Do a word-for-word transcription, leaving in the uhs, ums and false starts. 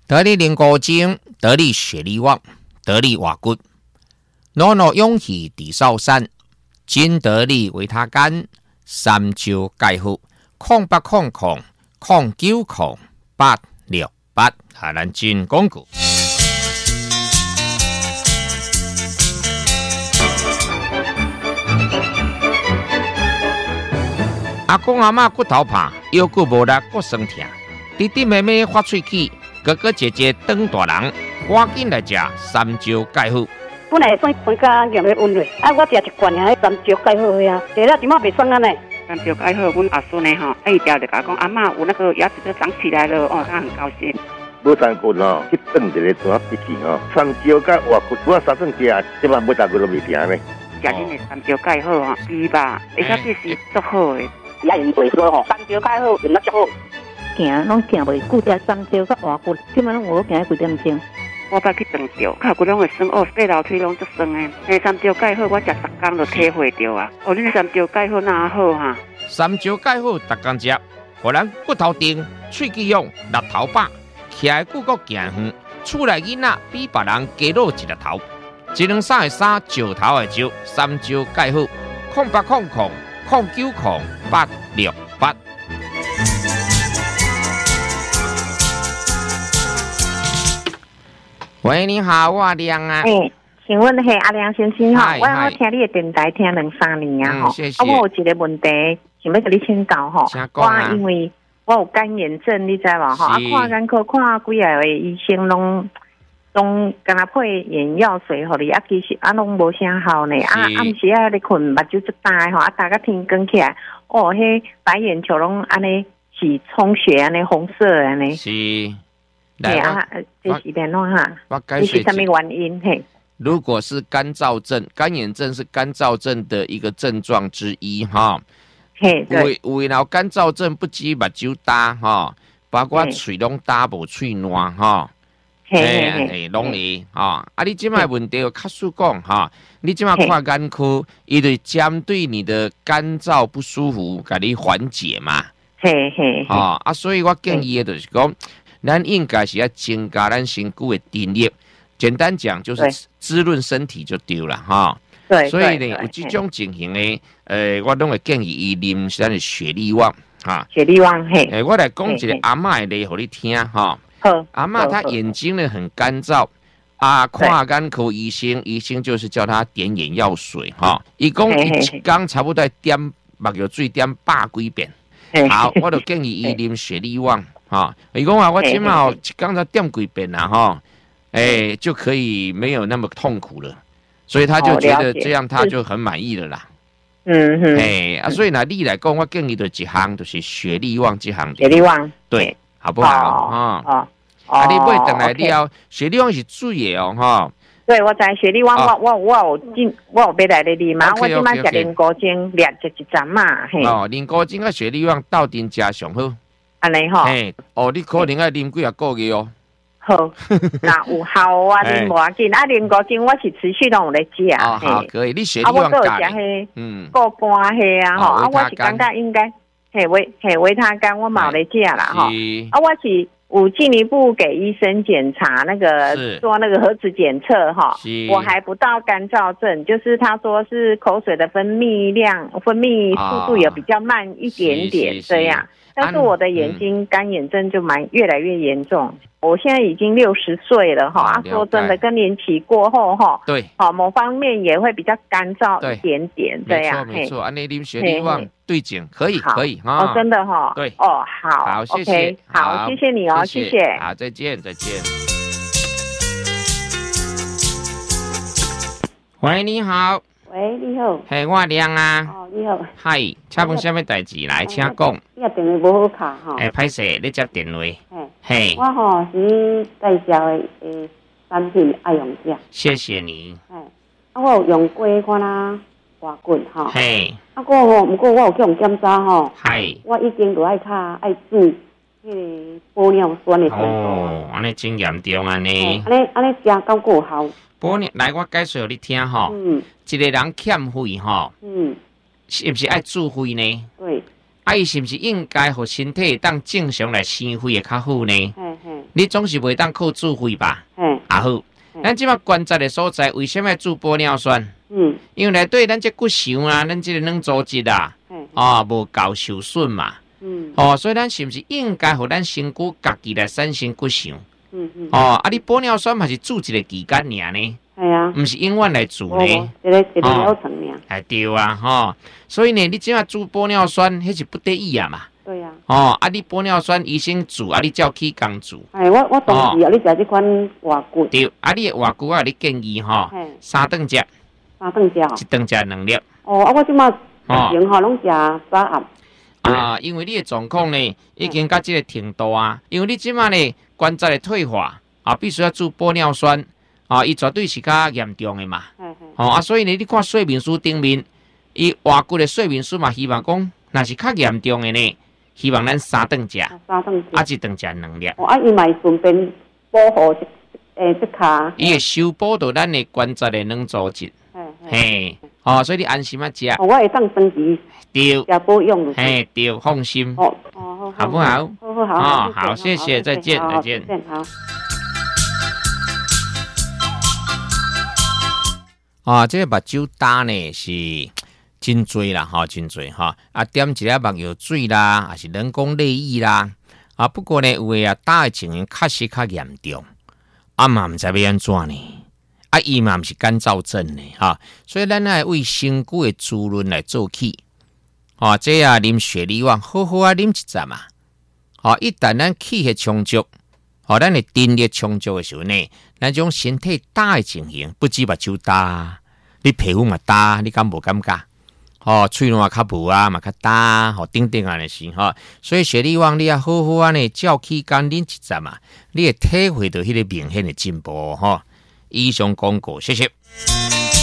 得力灵骨精，得力血力旺，得力瓦骨，诺诺勇气地少山，金得力维他干，三招解腹，空八空空，空九空八六八，啊，咱真讲句。阿公阿嬷骨头怕，腰骨无力，骨酸痛，弟弟妹妹发喙齿，哥哥姐姐长大人，赶紧来食三招解腹。 本来算算甲用咧温瑞，啊，我食一罐啊，三招解腹呀，食了点仔袂酸安尼。 三招解腹，阮阿孙呢吼，哎，条就甲讲阿嬷有那个牙齿都长起来了，哦，他很高兴。 无三骨吼，去炖一个怎笔记吼，三招甲活骨，我三顿食，即摆每大骨都袂停呢。 食恁的三招解腹吼，猪吧，而且这是足好的。 也用袂说吼，三招解腹用得足好。 行拢行袂久，食三招甲活骨，即摆拢有行几点钟。 我捌去长照，脚骨拢会酸，哦，爬楼梯拢足酸的。嘿，三招解腹，我食十工就体会到啊。哦，恁三招解腹哪好哈？ 三招解腹，逐工食，互咱骨头硬，喙齿勇，力头饱，徛的久阁行远，厝内囡仔比别人加落一个头。一两三的三，石头的石，三招解腹，空八空空，空九空八六八。喂，你好，我亮啊。 哎、欸，请问嘿阿亮先生哈，我我听你的电台听两三年啊吼、 嗯，啊我有一个问题想要跟你请教吼， 我、啊、 因为我有干眼症，你知无吼？啊，看眼科看几个医生拢拢敢若配眼药水互你，啊其实啊拢无啥效呢，啊暗时啊咧困目睭足大吼，啊大家天光起来，哦，迄白眼球拢安尼是充血安尼红色安尼。 是。 对啊，这是变弄哈，这是什么原因？嘿， 如果是干燥症，干眼症是干燥症的一个症状之一哈。 嘿，对。 有有干燥症不止目睭大哈，包括嘴拢大无喙烂哈。嘿嘿嘿，拢会哈。啊，你即摆问题有较输讲哈，你即摆看眼科，伊就针对你的干燥不舒服，给你缓解嘛。 嘿嘿。 啊啊，所以我建议的就是讲。咱应该是要增加咱身躯的电力，简单讲就是滋润身体就对了哈。 对， 所以呢，有这种情形呢，呃，我拢会建议伊啉咱的雪力旺哈。 雪力旺嘿。 诶、欸，我来讲一个阿嬷的例给你听哈。 好。 阿嬷她眼睛呢很干燥，啊，看眼科医生，医生就是叫她点眼药水哈。伊讲一天差不多点目药水点百几遍。好，我就建议伊啉雪力旺。哈，伊讲啊，我起码哦，刚才点几遍啦哈，哎、欸，就可以没有那么痛苦了，所以他就觉得这样他就很满意了啦。 嗯哼， 哎、欸、啊，所以呢，你来讲，我建议的一项就是雪力旺这项， 雪力旺， 对，好不好啊？ 哦， 啊，你买回来了，雪力旺是水的哦，哈。 对，我知雪力旺，我我我有进，我有买来的哩嘛，我今摆食灵骨精，掠食一针嘛，嘿。 哦，灵骨精跟雪力旺到底加上好。 安尼吼， 嘿，哦，你可能要啉几啊个月哦。 好，那有效啊，啉无要紧。啊，灵骨精我是持续拢有咧食。 哦，好，可以。你雪力旺加的，嗯，过半迄啊，吼，啊，我是感觉应该，嘿维嘿维他干我冇咧食啦，吼。啊，我是有进一步给医生检查那个做那个核磁检测哈，我还不到干燥症，就是他说是口水的分泌量、分泌速度有比较慢一点点这样。但是我的眼睛干眼症就蛮越来越严重，我现在已经六十岁了哈。啊，说真的，更年期过后哈， 对， 好某方面也会比较干燥一点点这样。 没错没错，安尼啉雪力旺对症可以可以哈。 哦，真的哈。 对， 哦好， 好谢谢， 好谢谢你哦，谢谢， 好再见再见。喂，你好。 喂，你好。 嘿，我亮啊。 哦，你好。 嗨，请问什么代志来？请讲。 你个电话无好卡哈。 哎，歹势，你接电话。 嘿。我吼是介绍的诶产品爱用者。 谢谢你。 嘿，啊，我有用过看啦活骨吼。 嘿。 啊，我吼，不过我有去用检查吼。 嗨。 我已经都爱较爱注迄个玻尿酸的程度。 哦，安尼真严重安尼。 安尼安尼食够够效。 玻尿来，我介绍你听吼。嗯。一个人欠肺吼，嗯，是不是爱注肺呢？ 对。 啊，伊是不是应该互身体当正常来生肺会较好呢？ 嘿嘿。 你总是袂当靠自费吧？ 嗯， 啊好，咱即马关节的所在，为什么要注玻尿酸？ 嗯， 因为内底咱这骨髓啊，咱这个软组织啊，哦，无够受损嘛。 嗯， 哦，所以咱是不是应该互咱身躯家己来产生骨髓？ 嗯嗯。 哦，啊，你玻尿酸嘛是注一个期间尔呢？ 系啊， 毋是永远来做呢。 一个一个疗程尔。 哎对啊，吼，所以呢，你即马注玻尿酸，迄是不得已啊嘛。 对啊。 哦，啊，你玻尿酸医生做，啊，你照起工做。 哎，我我同意啊，你食这款活骨。 对，啊，你活骨啊，你建议吼，三顿食。 三顿食。 一顿食两粒。 哦，啊，我即马前吼拢食早暗。 啊，因为你的状况呢，已经到这个程度啊，因为你即马呢关节的退化啊，必须要注玻尿酸啊，伊绝对是较严重的嘛。哦啊，所以呢，你看说明书顶面，伊活骨的说明书嘛，希望讲若是较严重的呢，希望咱三顿食， 三顿食， 啊一顿食两粒。 哦，啊伊嘛顺便保护诶这骹。 伊会修补到咱的关节的软组织。嘿，哦，所以你安心啊食。 哦，我会当长期。 对， 加保用。 哎，对，放心。 哦哦， 好不好？ 好好好。 哦，好，谢谢，再见，再见。 好。 啊，这个目睭焦呢是真多啦，哈，真多哈。啊，点一粒目药水啦，还是人工泪液啦。啊，不过呢，有诶啊，焦的情形确实较严重。啊嘛，唔知要安怎呢？啊，伊嘛毋是干燥症呢，哈。所以咱爱为身躯的滋润来做起。哦，这啊，啉雪梨丸好好啊，啉一阵嘛。哦，一旦咱气血充足，哦，咱的电力充足的时候呢，咱种身体焦的情形，不止目睭焦，你皮肤嘛焦，你敢无感觉？哦，喙烂较无啊，嘛较焦，哦，等等啊，是吼。所以雪梨丸你啊，好好啊呢，照起干啉一阵嘛，你会体会到迄个明显的进步吼。以上广告，谢谢。